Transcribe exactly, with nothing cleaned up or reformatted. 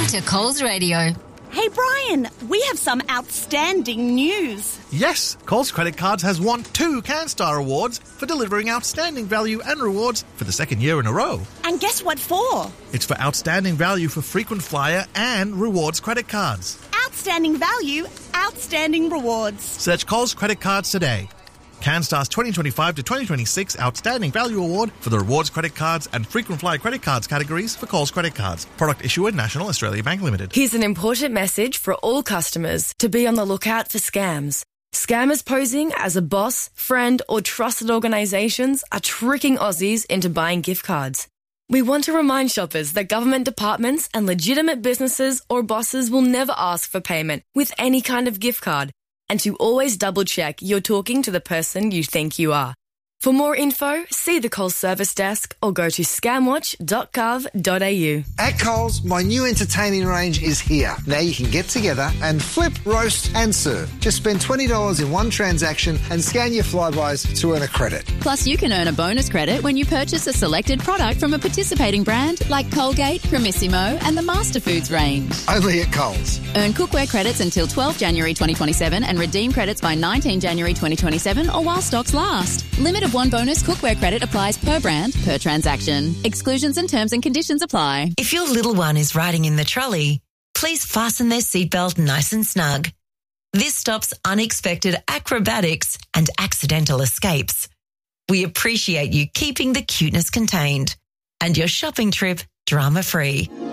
to Coles Radio. Hey, Brian, we have some outstanding news. Yes, Coles Credit Cards has won two CanStar Awards for delivering outstanding value and rewards for the second year in a row. And guess what for? It's for outstanding value for frequent flyer and rewards credit cards. Outstanding value, outstanding rewards. Search Coles Credit Cards today. CanStar's twenty twenty-five to twenty twenty-six Outstanding Value Award for the Rewards Credit Cards and Frequent Flyer Credit Cards categories for Coles Credit Cards. Product issuer National Australia Bank Limited. Here's an important message for all customers to be on the lookout for scams. Scammers posing as a boss, friend or trusted organisations are tricking Aussies into buying gift cards. We want to remind shoppers that government departments and legitimate businesses or bosses will never ask for payment with any kind of gift card, and to always double-check you're talking to the person you think you are. For more info, see the Coles Service Desk or go to scamwatch dot gov dot a u. At Coles, my new entertaining range is here. Now you can get together and flip, roast and serve. Just spend twenty dollars in one transaction and scan your Flybys to earn a credit. Plus, you can earn a bonus credit when you purchase a selected product from a participating brand like Colgate, Cremissimo and the Master Foods range. Only at Coles. Earn cookware credits until twelfth January twenty twenty-seven and redeem credits by nineteenth January twenty twenty-seven or while stocks last. Limit of one bonus cookware credit applies per brand, per transaction. Exclusions and terms and conditions apply. If your little one is riding in the trolley, please fasten their seatbelt nice and snug. This stops unexpected acrobatics and accidental escapes. We appreciate you keeping the cuteness contained and your shopping trip drama-free.